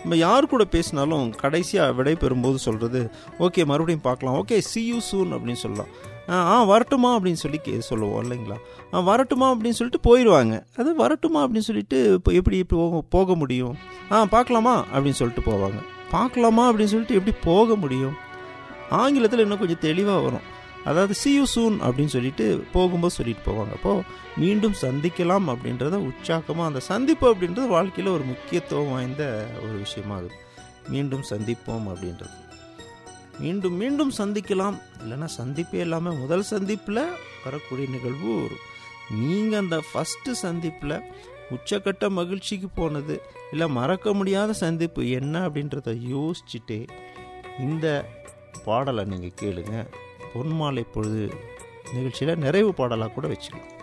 நம்ம யார் கூட பேசினாலும் கடைசியாக விடை பெறும்போது சொல்கிறது ஓகே மறுபடியும் பார்க்கலாம், ஓகே see you soon அப்படின்னு சொல்லலாம். வரட்டுமா அப்படின்னு சொல்லி சொல்லுவோம் இல்லைங்களா. வரட்டுமா அப்படின்னு சொல்லிட்டு போயிடுவாங்க. அது வரட்டுமா அப்படின்னு சொல்லிட்டு இப்போ எப்படி போக முடியும்? பார்க்கலாமா அப்படின்னு சொல்லிட்டு போவாங்க. பார்க்கலாமா அப்படின்னு சொல்லிட்டு எப்படி போக முடியும்? ஆங்கிலத்தில் இன்னும் கொஞ்சம் தெளிவாக வரும். அதாவது see you soon அப்படின்னு சொல்லிட்டு போகும்போது சொல்லிட்டு போவாங்க. அப்போது மீண்டும் சந்திக்கலாம் அப்படின்றத உற்சாகமாக, அந்த சந்திப்பு அப்படின்றது வாழ்க்கையில் ஒரு முக்கியத்துவம் வாய்ந்த ஒரு விஷயமாகுது. மீண்டும் சந்திப்போம் அப்படின்றது, மீண்டும் மீண்டும் சந்திக்கலாம், இல்லைன்னா சந்திப்பே இல்லாமல் முதல் சந்திப்பில் வரக்கூடிய நிகழ்வு வரும். நீங்கள் அந்த ஃபஸ்ட்டு சந்திப்பில் உச்சக்கட்ட மகிழ்ச்சிக்கு போனது இல்லை மறக்க முடியாத சந்திப்பு என்ன அப்படின்றத யோசிச்சுட்டே இந்த பாடலை நீங்கள் கேளுங்க. பொன்மாலை பொழுது நிகழ்ச்சியில் நிறைவு பாடலாக கூட வச்சுக்கலாம்.